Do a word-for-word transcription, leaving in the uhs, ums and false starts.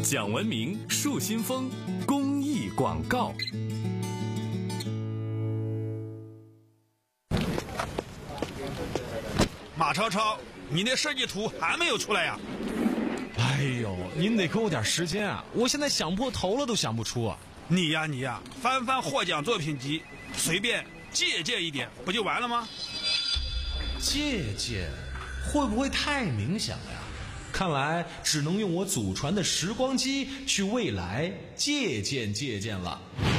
讲文明树新风公益广告。 马超超，你那设计图还没有出来呀？ 哎呦，您得给我点时间啊！我现在想破头了都想不出啊！ 你呀你呀，翻翻获奖作品集，随便借鉴一点，不就完了吗？ 借鉴会不会太冥想了呀？看来只能用我祖传的时光机去未来借鉴借鉴了。